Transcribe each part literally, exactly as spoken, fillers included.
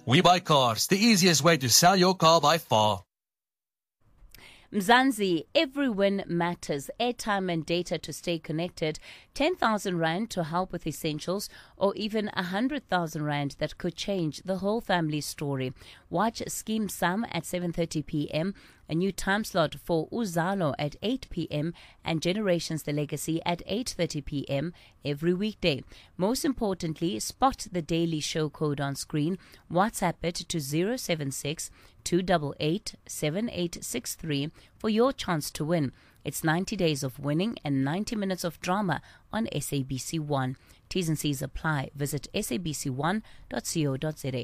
We Buy Cars, the easiest way to sell your car by far. Mzansi, every win matters. Airtime and data to stay connected, ten thousand rand to help with essentials, or even one hundred thousand rand that could change the whole family's story. Watch Scheme Sum at seven thirty p.m., a new time slot for Uzalo at eight p.m. and Generations The Legacy at eight thirty p.m. every weekday. Most importantly, spot the daily show code on screen. WhatsApp it to zero seven six, two eight eight, seven eight six three for your chance to win. It's ninety days of winning and ninety minutes of drama on S A B C one. T's and C's apply. Visit S A B C one dot co dot za.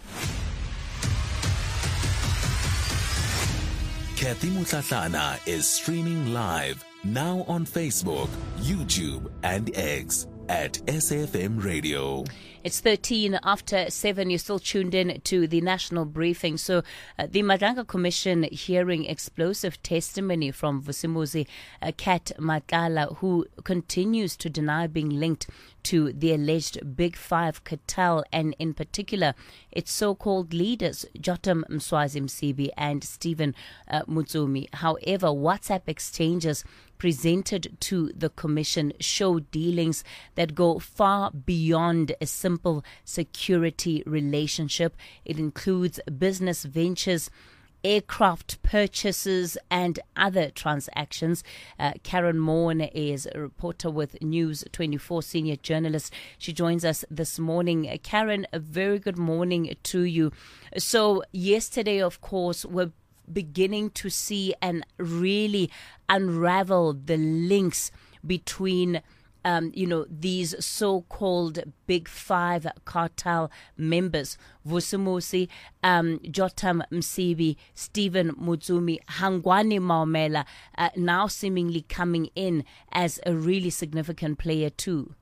Kathy Mutlatlana is streaming live now on Facebook, YouTube, and X at S F M Radio. It's thirteen after seven. You're still tuned in to the national briefing. So uh, the Madlanga Commission hearing explosive testimony from Vusimuzi uh, Kat Matlala, who continues to deny being linked to the alleged Big Five cartel, and in particular its so-called leaders, Jotam Mswazi Msibi and Stephen uh, Mutsumi. However, WhatsApp exchanges presented to the Commission show dealings that go far beyond a simple security relationship. It includes business ventures, aircraft purchases, and other transactions. Uh, Karen Morn is a reporter with News twenty-four, senior journalist. She joins us this morning. Uh, Karen, a very good morning to you. So yesterday, of course, we're beginning to see and really unravel the links between Um, you know, these so-called Big Five cartel members, Vusimuzi, um, Jotam Msibi, Stephen Mutsumi, Hangwani Maumela, uh, now seemingly coming in as a really significant player too.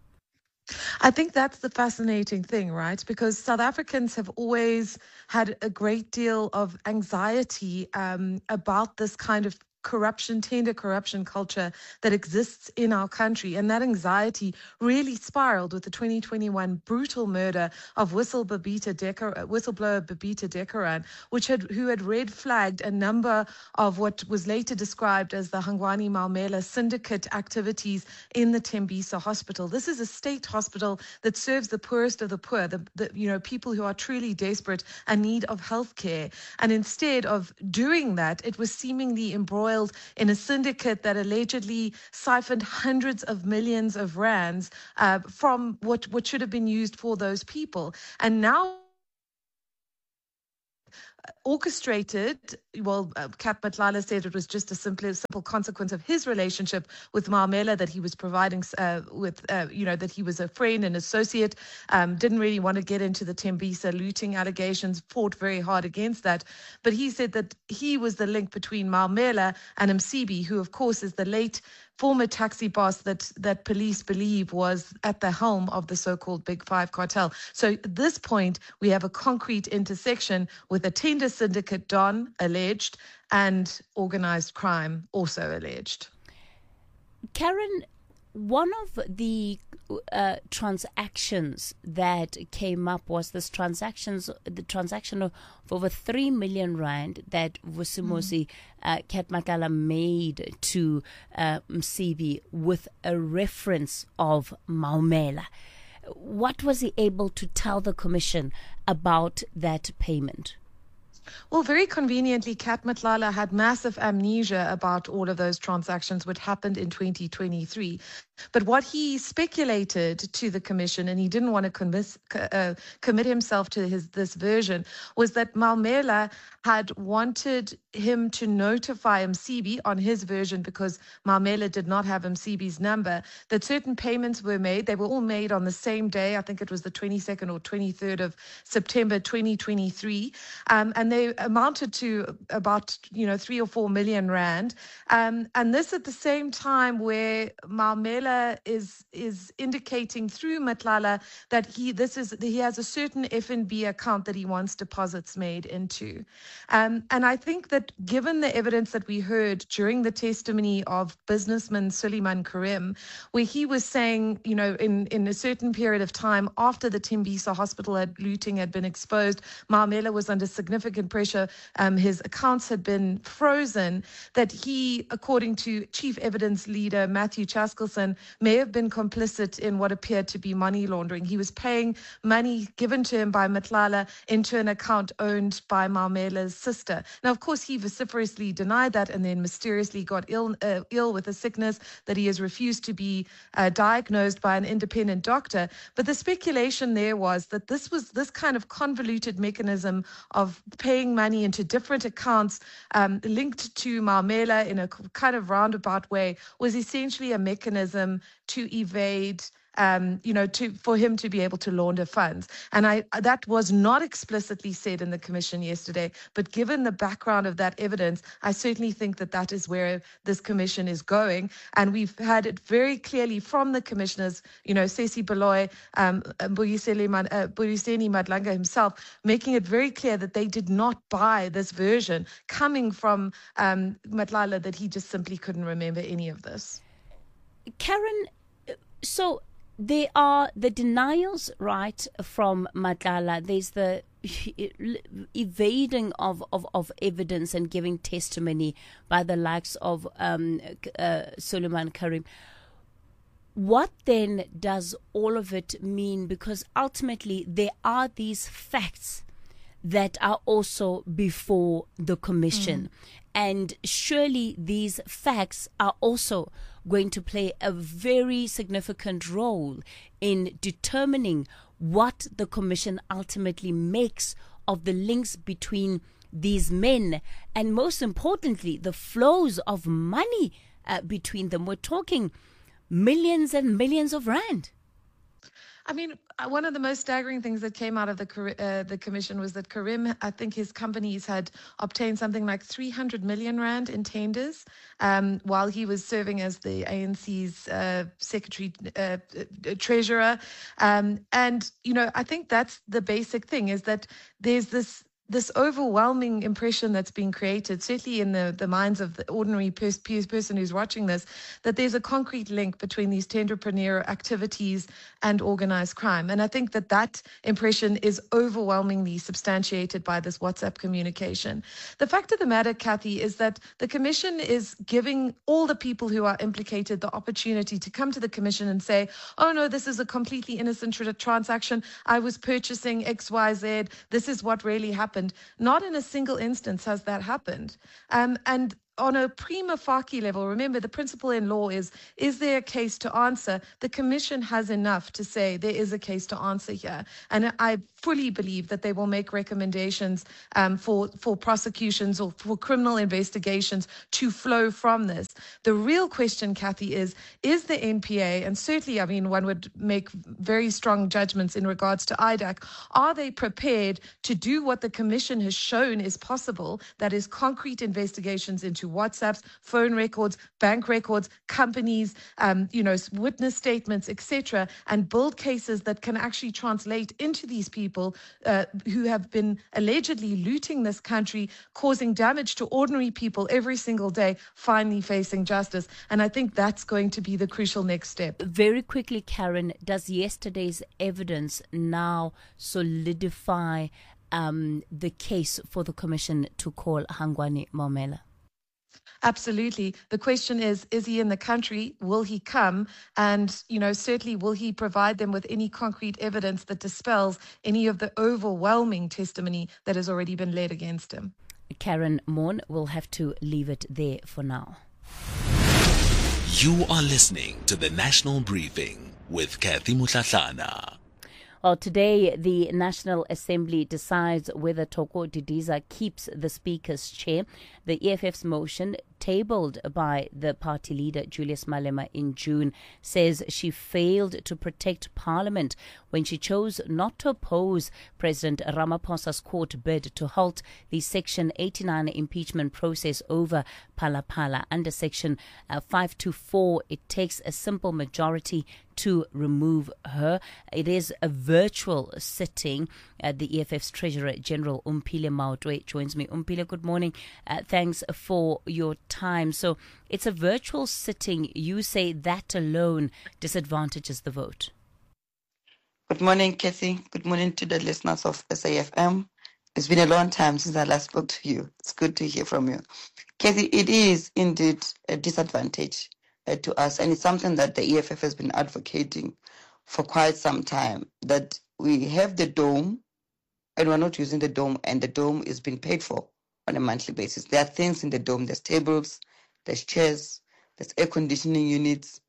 I think that's the fascinating thing, right? Because South Africans have always had a great deal of anxiety um, about this kind of corruption, tender corruption culture that exists in our country. And that anxiety really spiraled with the twenty twenty-one brutal murder of whistle Babita Dekar- whistleblower Babita Dekaran, which had who had red flagged a number of what was later described as the Hangwani Maumela syndicate activities in the Tembisa hospital. This is a state hospital that serves the poorest of the poor, the, the you know people who are truly desperate and need of health care. And instead of doing that, it was seemingly embroiled in a syndicate that allegedly siphoned hundreds of millions of rands uh, from what, what should have been used for those people. And now orchestrated, well, uh, Kat Matlala said it was just a simple, simple consequence of his relationship with Maumela, that he was providing uh, with, uh, you know, that he was a friend and associate, um, didn't really want to get into the Tembisa looting allegations, fought very hard against that. But he said that he was the link between Maumela and Msibi, who, of course, is the late former taxi boss that that police believe was at the helm of the so-called Big Five cartel. So at this point, we have a concrete intersection with a tender syndicate Don alleged and organized crime also alleged. Karen, one of the uh, transactions that came up was this transactions, the transaction of, of over three million rand that Vusimuzi uh, Kat Matlala made to uh, Msibi with a reference of Maumela. What was he able to tell the Commission about that payment? Well, very conveniently, Kat Matlala had massive amnesia about all of those transactions, which happened in twenty twenty-three. But what he speculated to the Commission, and he didn't want to commit, uh, commit himself to his this version, was that Maumela had wanted him to notify Msibi on his version, because Maumela did not have Msibi's number, that certain payments were made. They were all made on the same day. I think it was the twenty-second or twenty-third of September twenty twenty-three. Um, and they amounted to about, you know, three or four million rand. Um, and this at the same time where Maumela is is indicating through Matlala that he this is he has a certain F N B account that he wants deposits made into. Um, and I think that that given the evidence that we heard during the testimony of businessman Suleiman Karim, where he was saying, you know, in, in a certain period of time after the Tembisa hospital had, looting had been exposed, Mamela was under significant pressure, um, his accounts had been frozen, that he, according to chief evidence leader Matthew Chaskelson, may have been complicit in what appeared to be money laundering. He was paying money given to him by Matlala into an account owned by Mamela's sister. Now, of course, he vociferously denied that and then mysteriously got ill uh, ill with a sickness that he has refused to be uh, diagnosed by an independent doctor. But the speculation there was that this was this kind of convoluted mechanism of paying money into different accounts um, linked to Mamela in a kind of roundabout way was essentially a mechanism to evade Um, you know, to for him to be able to launder funds. And I that was not explicitly said in the commission yesterday, but given the background of that evidence, I certainly think that that is where this commission is going. And we've had it very clearly from the commissioners, you know, Sesi Baloy, um, Mbuyiseni Madlanga himself, making it very clear that they did not buy this version coming from um, Matlala, that he just simply couldn't remember any of this. Karen, so there are the denials, right, from Matlala. There's the evading of, of, of evidence and giving testimony by the likes of um, uh, Suleiman Karim. What then does all of it mean? Because ultimately there are these facts that are also before the commission. Mm. And surely these facts are also going to play a very significant role in determining what the commission ultimately makes of the links between these men and, most importantly, the flows of money uh, between them. We're talking millions and millions of rand. I mean, one of the most staggering things that came out of the uh, the commission was that Karim, I think his companies had obtained something like three hundred million rand in tenders um, while he was serving as the A N C's uh, secretary uh, treasurer. Um, and, you know, I think that's the basic thing, is that there's this this overwhelming impression that's been created, certainly in the, the minds of the ordinary pers- person who's watching this, that there's a concrete link between these tenderpreneur activities and organized crime. And I think that that impression is overwhelmingly substantiated by this WhatsApp communication. The fact of the matter, Kathy, is that the commission is giving all the people who are implicated the opportunity to come to the commission and say, oh no, this is a completely innocent tra- transaction. I was purchasing X Y Z. This is what really happened. Not in a single instance has that happened. Um, and on a prima facie level, remember, the principle in law is, is there a case to answer? The commission has enough to say there is a case to answer here. And I fully believe that they will make recommendations um, for, for prosecutions or for criminal investigations to flow from this. The real question, Kathy, is, is the N P A, and certainly, I mean, one would make very strong judgments in regards to I D A C, are they prepared to do what the commission has shown is possible, that is concrete investigations into WhatsApps, phone records, bank records, companies, um, you know, witness statements, et cetera, and build cases that can actually translate into these people uh, who have been allegedly looting this country, causing damage to ordinary people every single day, finally facing justice. And I think that's going to be the crucial next step. Very quickly, Karen, does yesterday's evidence now solidify um, the case for the commission to call Hangwani Mamela? Absolutely. The question is, is he in the country? Will he come? And, you know, certainly will he provide them with any concrete evidence that dispels any of the overwhelming testimony that has already been led against him? Karen Moon, we'll have to leave it there for now. You are listening to the National Briefing with Kathy Mutlatlana. Well, today the National Assembly decides whether Thoko Didiza keeps the Speaker's chair. The E F F's motion tabled by the party leader Julius Malema in June, says she failed to protect Parliament when she chose not to oppose President Ramaphosa's court bid to halt the Section eighty-nine impeachment process over Phala Phala. Under Section uh, five twenty-four, it takes a simple majority to remove her. It is a virtual sitting. Uh, the E F F's Treasurer General Umphile Maotwe joins me. Umphile, good morning. Uh, thanks for your time. So it's a virtual sitting. You say that alone disadvantages the vote. Good morning, Kathy. Good morning to the listeners of S A F M. It's been a long time since I last spoke to you. It's good to hear from you. Kathy, it is indeed a disadvantage uh, to us, and it's something that the E F F has been advocating for quite some time, that we have the dome, and we're not using the dome, and the dome is being paid for on a monthly basis. There are things in the dome. There's tables, there's chairs, there's air conditioning units.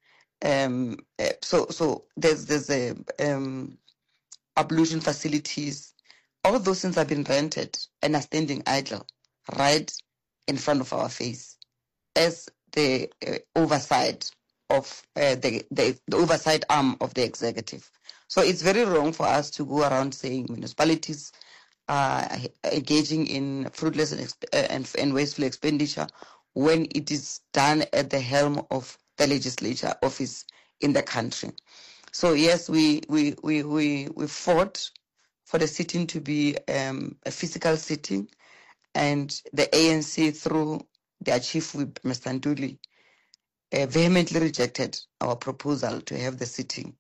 Um, uh, so so there's there's a um, ablution facilities. All of those things have been rented and are standing idle right in front of our face as the uh, oversight of uh, the, the the oversight arm of the executive. So it's very wrong for us to go around saying municipalities are engaging in fruitless and, uh, and, and wasteful expenditure when it is done at the helm of the legislature office in the country. So yes, we we we we, we fought for the sitting to be um, a physical sitting, and the A N C through their chief whip, Mister Ntuli, uh, vehemently rejected our proposal to have the sitting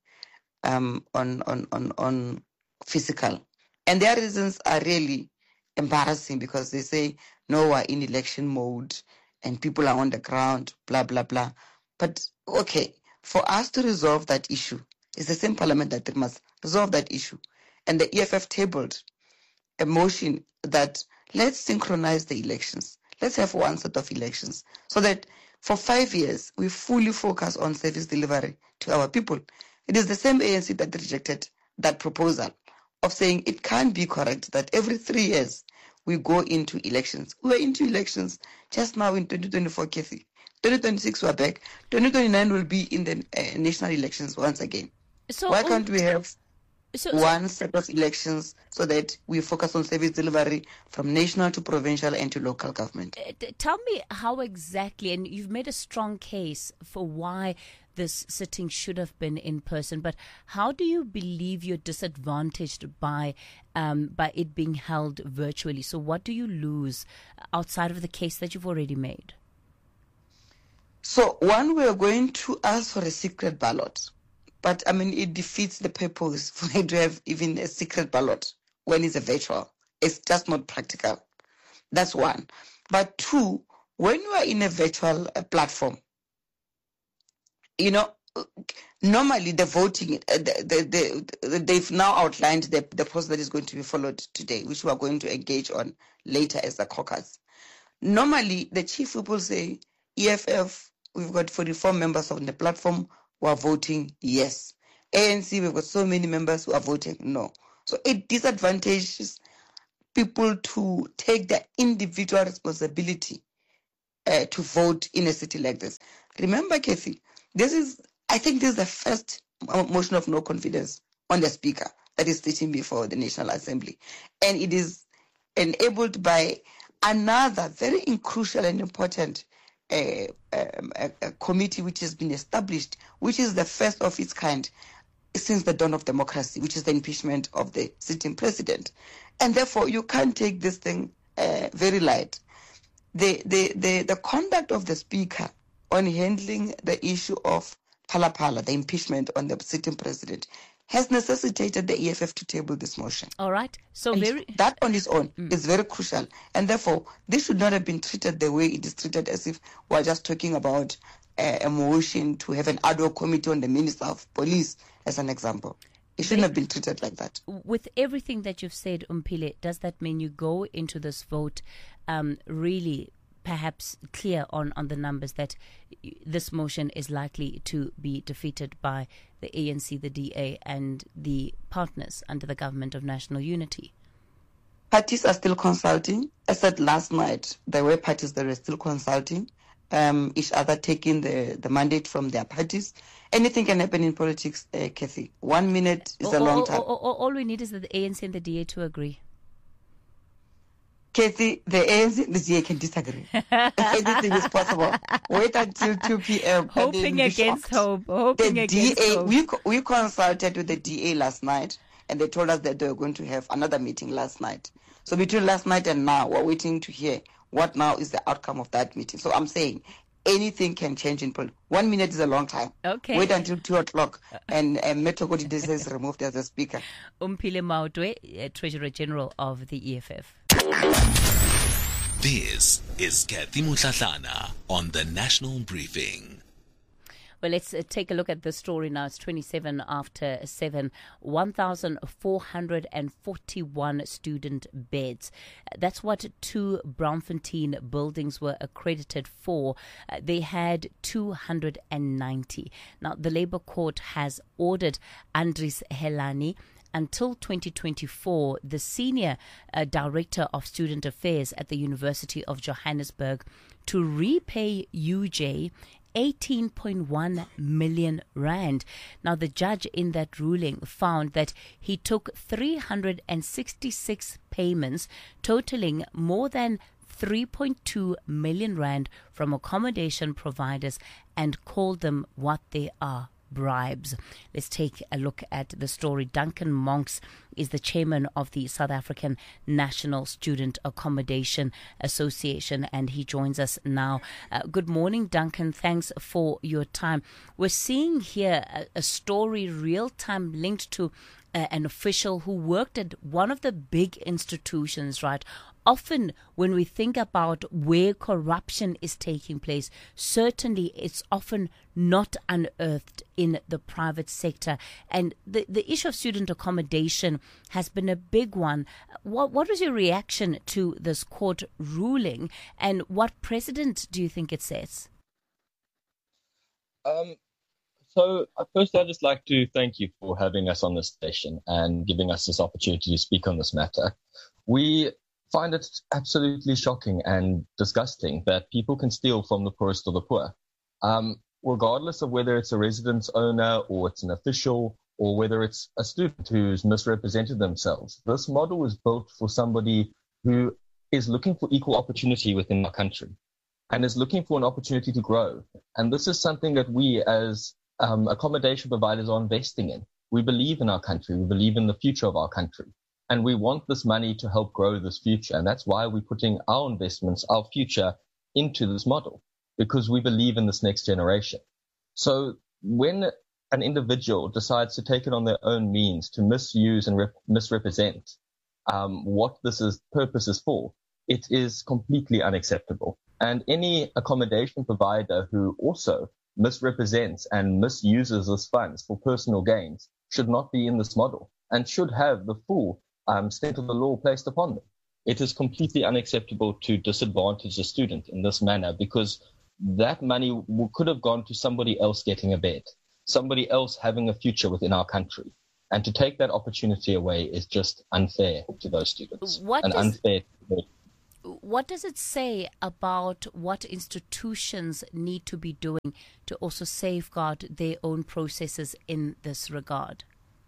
um, on on on on physical, and their reasons are really embarrassing because they say no, we're in election mode and people are on the ground, blah blah blah. But okay, for us to resolve that issue, it's the same parliament that must resolve that issue. And the E F F tabled a motion that let's synchronize the elections. Let's have one set of elections so that for five years we fully focus on service delivery to our people. It is the same A N C that rejected that proposal of saying it can't be correct that every three years we go into elections. We are into elections just now in twenty twenty-four, Kathy. twenty twenty-six we're back. twenty twenty-nine will be in the uh, national elections once again. So why can't we have so, one so, set of elections so that we focus on service delivery from national to provincial and to local government? Uh, tell me how exactly, and you've made a strong case for why this sitting should have been in person, but how do you believe you're disadvantaged by um, by it being held virtually? So what do you lose outside of the case that you've already made? So one, we are going to ask for a secret ballot. But, I mean, it defeats the purpose for it to have even a secret ballot when it's a virtual. It's just not practical. That's one. But two, when you are in a virtual uh, platform, you know, normally the voting, uh, the, the, the, they've now outlined the, the process that is going to be followed today, which we are going to engage on later as the caucus. Normally, the chief will say, E F F, we've got forty-four members on the platform who are voting yes. A N C, we've got so many members who are voting no. So it disadvantages people to take their individual responsibility uh, to vote in a city like this. Remember, Kathy, this is, I think this is the first motion of no confidence on the speaker that is sitting before the National Assembly. And it is enabled by another very crucial and important A, a, a committee which has been established, which is the first of its kind since the dawn of democracy, which is the impeachment of the sitting president. And therefore, you can't take this thing uh, very light. The, the, the, the conduct of the speaker on handling the issue of Phala Phala, the impeachment on the sitting president, has necessitated the E F F to table this motion. All right. So and very that on its own mm. is very crucial. And therefore, this should not have been treated the way it is treated, as if we're just talking about uh, a motion to have an ad hoc committee on the Minister of Police, as an example. It shouldn't have been treated like that. With everything that you've said, Umphile, does that mean you go into this vote um, really perhaps clear on, on the numbers that this motion is likely to be defeated by the A N C, the D A, and the partners under the Government of National Unity? Parties are still consulting. I said last night there were parties that were still consulting, um, each other taking the, the mandate from their parties. Anything can happen in politics, uh, Kathy. One minute is a all, long time. All, all, all we need is that the A N C and the D A to agree. Kathy, the A N C and the D A can disagree. Anything is possible. Wait until two p.m. Hoping against hope. Hoping the against D A, hope. We, we consulted with the D A last night, and they told us that they were going to have another meeting last night. So between last night and now, we're waiting to hear what now is the outcome of that meeting. So I'm saying anything can change in politics. One minute is a long time. Okay. Wait until two o'clock, and, and Metro Kodide is removed as a speaker. Umphile Maotwe, uh, Treasurer General of the E F F. This is Kathy Mutlatlana on the National Briefing. Well, let's uh, take a look at the story now. It's twenty-seven after seven. one thousand four hundred forty-one student beds. Uh, that's what two Braamfontein buildings were accredited for. Uh, they had two hundred ninety. Now, the Labour Court has ordered Andries Helani until twenty twenty-four, the Senior uh, Director of Student Affairs at the University of Johannesburg, to repay U J eighteen point one million rand. Now, the judge in that ruling found that he took three hundred sixty-six payments totaling more than three point two million rand from accommodation providers and called them what they are: bribes. Let's take a look at the story. Duncan Monks is the chairman of the South African National Student Accommodation Association, and he joins us now. Uh, good morning, Duncan. Thanks for your time. We're seeing here a, a story real-time linked to uh, an official who worked at one of the big institutions, right? Often when we think about where corruption is taking place, certainly it's often not unearthed in the private sector. And the, the issue of student accommodation has been a big one. What, what was your reaction to this court ruling, and what precedent do you think it sets? Um, so uh, first, I'd just like to thank you for having us on this station and giving us this opportunity to speak on this matter. We find it absolutely shocking and disgusting that people can steal from the poorest of the poor. Um, regardless of whether it's a residence owner or it's an official or whether it's a student who's misrepresented themselves. This model is built for somebody who is looking for equal opportunity within our country and is looking for an opportunity to grow. And this is something that we as um, accommodation providers are investing in. We believe in our country. We believe in the future of our country. And we want this money to help grow this future. And that's why we're putting our investments, our future, into this model, because we believe in this next generation. So when an individual decides to take it on their own means to misuse and rep- misrepresent um, what this is, purpose is for, it is completely unacceptable. And any accommodation provider who also misrepresents and misuses this funds for personal gains should not be in this model and should have the full Um, state of the law placed upon them. It is completely unacceptable to disadvantage a student in this manner, because that money w- could have gone to somebody else getting a bed, somebody else having a future within our country. And to take that opportunity away is just unfair to those students. What and does, unfair. What does it say about what institutions need to be doing to also safeguard their own processes in this regard?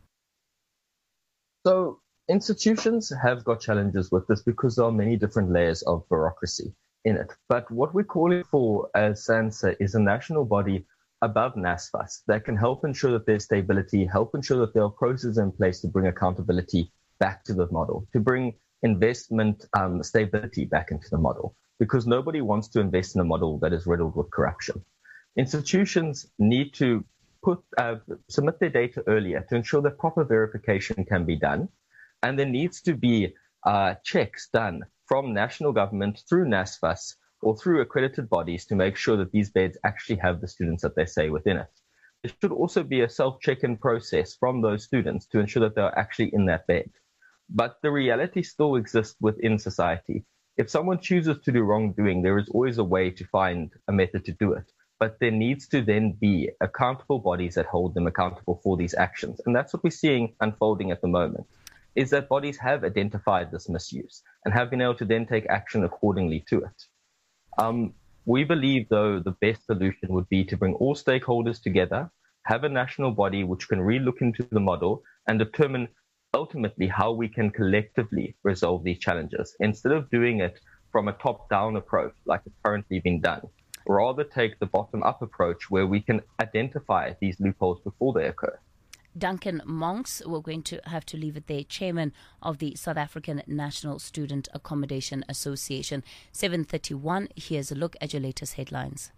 So, institutions have got challenges with this because there are many different layers of bureaucracy in it. But what we're calling for as SANSA is a national body above NSFAS that can help ensure that there's stability, help ensure that there are processes in place to bring accountability back to the model, to bring investment um, stability back into the model, because nobody wants to invest in a model that is riddled with corruption. Institutions need to put uh, submit their data earlier to ensure that proper verification can be done. And there needs to be uh, checks done from national government through NSFAS or through accredited bodies to make sure that these beds actually have the students that they say within it. There should also be a self-check-in process from those students to ensure that they're actually in that bed. But the reality still exists within society. If someone chooses to do wrongdoing, there is always a way to find a method to do it. But there needs to then be accountable bodies that hold them accountable for these actions. And that's what we're seeing unfolding at the moment, is that bodies have identified this misuse and have been able to then take action accordingly to it. Um, We believe, though, the best solution would be to bring all stakeholders together, have a national body which can re-look into the model and determine ultimately how we can collectively resolve these challenges, instead of doing it from a top-down approach like it's currently been done. Rather take the bottom-up approach where we can identify these loopholes before they occur. Duncan Monks, we're going to have to leave it there, Chairman of the South African National Student Accommodation Association. seven thirty-one, here's a look at your latest headlines.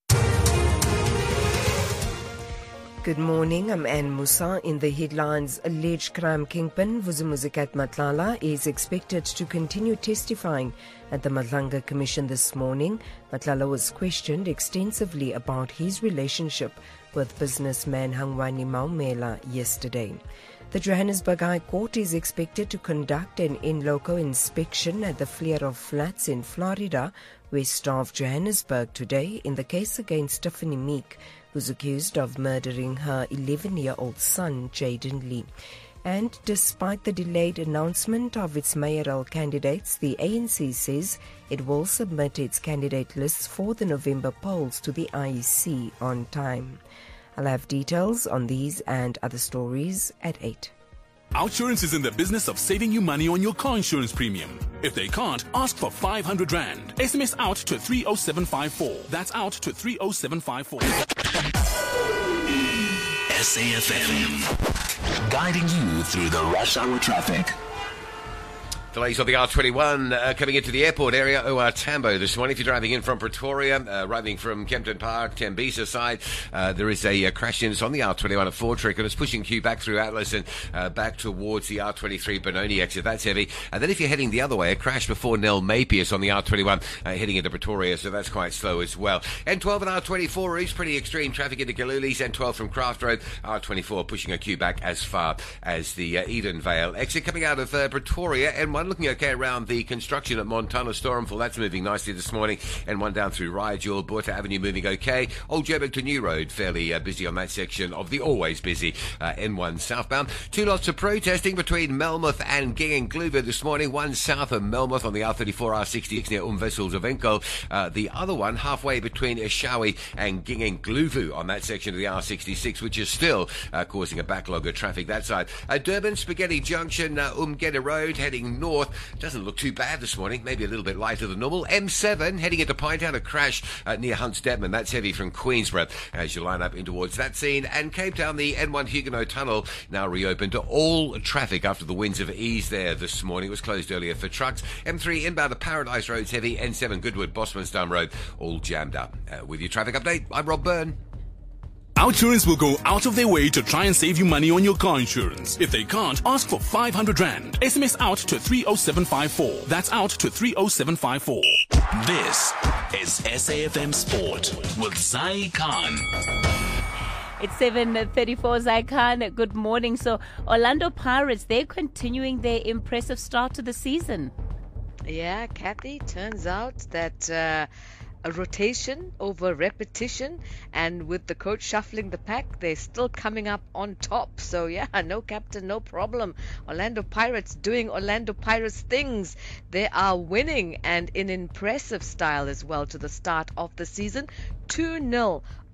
Good morning, I'm Anne Musa. In the headlines, alleged crime kingpin Vusumuzi Kat Matlala is expected to continue testifying at the Madlanga Commission this morning. Matlala was questioned extensively about his relationship with businessman Hangwani Maumela yesterday. The Johannesburg High Court is expected to conduct an in-loco inspection at the Fleer of Flats in Florida, west of Johannesburg today, in the case against Stephanie Meek, who's accused of murdering her eleven-year-old son, Jaden Lee. And despite the delayed announcement of its mayoral candidates, the A N C says it will submit its candidate lists for the November polls to the I E C on time. I'll have details on these and other stories at eight. Outsurance is in the business of saving you money on your car insurance premium. If they can't, ask for five hundred rand. S M S out to three oh seven five four. That's out to three oh seven five four. S A F M, guiding you through the rush hour traffic. Delays on the R twenty-one uh, coming into the airport area, O R Tambo this morning. If you're driving in from Pretoria, uh, arriving from Kempton Park, Tembisa side, uh, there is a uh, crash in. It's on the R twenty-one at Fortrick, and it's pushing Q back through Atlas and uh, back towards the R twenty-three Benoni exit. That's heavy. And then if you're heading the other way, a crash before Nell Mapius on the R twenty-one uh, heading into Pretoria, so that's quite slow as well. N twelve and R twenty-four is pretty extreme traffic into Galulis. N twelve from Craft Road, R twenty-four pushing a Q back as far as the uh, Edenvale exit. Coming out of uh, Pretoria, N one looking okay around the construction at Montana Stormfall. That's moving nicely this morning. N one down through Rigel, Borta Avenue moving okay. Old Joburg to New Road, fairly uh, busy on that section of the always busy uh, N one southbound. Two lots of protesting between Melmoth and Gingengluva this morning. One south of Melmoth on the R thirty-four, R sixty-six near Umvessels of Enkel. Uh, the other one halfway between Eshawi and Gingengluvu on that section of the R sixty-six, which is still uh, causing a backlog of traffic that side. Uh, Durban, Spaghetti Junction, uh, Umgeda Road heading north. Doesn't look too bad this morning, maybe a little bit lighter than normal. M seven heading into Pinetown, a crash uh, near Hunts Detman. That's heavy from Queensborough as you line up in towards that scene. And Cape Town, the N one Huguenot Tunnel now reopened to all traffic after the winds of ease there this morning. It was closed earlier for trucks. M three inbound to Paradise Road's heavy. N seven Goodwood, Bosmansdown Road, all jammed up. Uh, with your traffic update, I'm Rob Byrne. Outsurance will go out of their way to try and save you money on your car insurance. If they can't, ask for five hundred rand. S M S out to three oh seven five four. That's out to three oh seven five four. This is S A F M Sport with Zai Khan. It's seven thirty-four, Zaikan. Good morning. So, Orlando Pirates, they're continuing their impressive start to the season. Yeah, Kathy, turns out that uh, a rotation over repetition, and with the coach shuffling the pack, they're still coming up on top. So, yeah, no captain, no problem. Orlando Pirates doing Orlando Pirates things. They are winning, and in impressive style as well to the start of the season. two nil